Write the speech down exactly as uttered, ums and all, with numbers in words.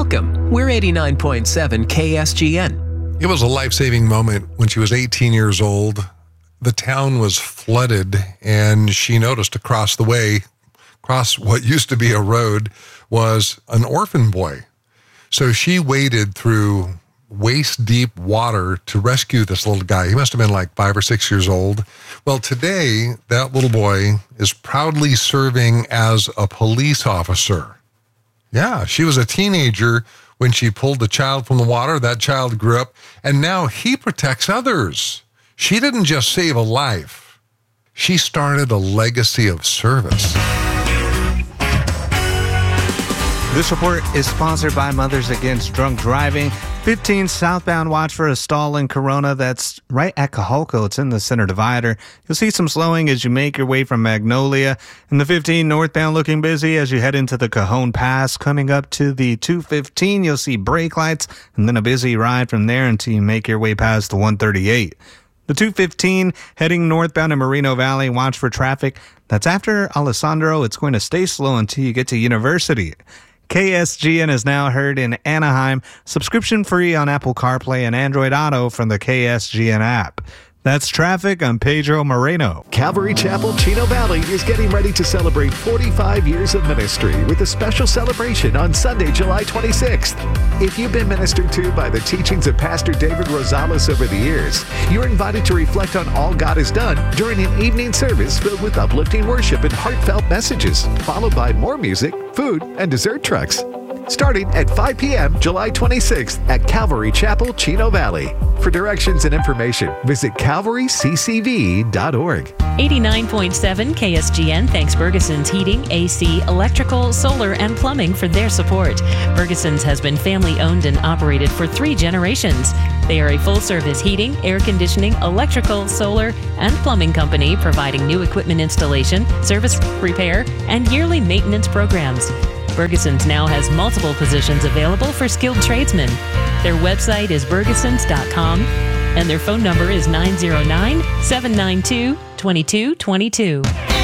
Welcome. We're eighty-nine point seven K S G N. It was a life-saving moment when she was eighteen years old. The town was flooded, and she noticed across the way, across what used to be a road, was an orphan boy. So she waded through waist-deep water to rescue this little guy. He must have been like five or six years old. Well, today, that little boy is proudly serving as a police officer. Yeah, she was a teenager when she pulled the child from the water. That child grew up, and now he protects others. She didn't just save a life. She started a legacy of service. This report is sponsored by Mothers Against Drunk Driving. fifteen southbound, watch for a stall in Corona. That's right at Caholco. It's in the center divider. You'll see some slowing as you make your way from Magnolia. And the fifteen northbound looking busy as you head into the Cajon Pass. Coming up to the two fifteen, you'll see brake lights and then a busy ride from there until you make your way past the one thirty-eight. The two fifteen heading northbound in Moreno Valley. Watch for traffic. That's after Alessandro. It's going to stay slow until you get to University. K S G N is now heard in Anaheim, subscription free on Apple CarPlay and Android Auto from the K S G N app. That's traffic. I'm Pedro Moreno. Calvary Chapel, Chino Valley is getting ready to celebrate forty-five years of ministry with a special celebration on Sunday, July twenty-sixth. If you've been ministered to by the teachings of Pastor David Rosales over the years, you're invited to reflect on all God has done during an evening service filled with uplifting worship and heartfelt messages, followed by more music, food, and dessert trucks. Starting at five p.m. July twenty-sixth at Calvary Chapel, Chino Valley. For directions and information, visit calvary c c v dot org. eighty-nine point seven K S G N thanks Bergeson's Heating, A C, Electrical, Solar, and Plumbing for their support. Bergeson's has been family-owned and operated for three generations. They are a full-service heating, air conditioning, electrical, solar, and plumbing company providing new equipment installation, service repair, and yearly maintenance programs. Bergeson's now has multiple positions available for skilled tradesmen. Their website is bergesons dot com and their phone number is nine zero nine, seven nine two, two two two two.